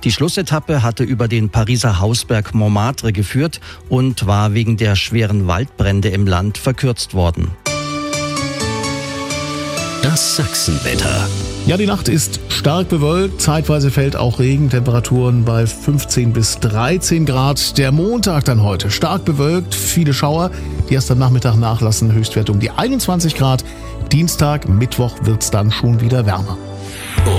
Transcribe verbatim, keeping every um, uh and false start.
Die Schlussetappe hatte über den Pariser Hausberg Montmartre geführt und war wegen der schweren Waldbrände im Land verkürzt worden. Das Sachsenwetter. Ja, die Nacht ist stark bewölkt, zeitweise fällt auch Regen, Temperaturen bei fünfzehn bis dreizehn Grad. Der Montag dann heute stark bewölkt, viele Schauer, die erst am Nachmittag nachlassen, Höchstwert um die einundzwanzig Grad. Dienstag, Mittwoch wird's dann schon wieder wärmer.